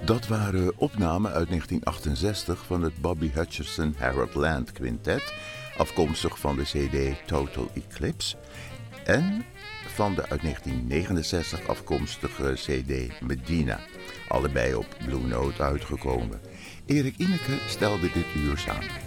Dat waren opnamen uit 1968 van het Bobby Hutcherson Harold Land Quintet, afkomstig van de CD Total Eclipse, en van de uit 1969 afkomstige CD Medina, allebei op Blue Note uitgekomen. Erik Ineke stelde dit uur samen.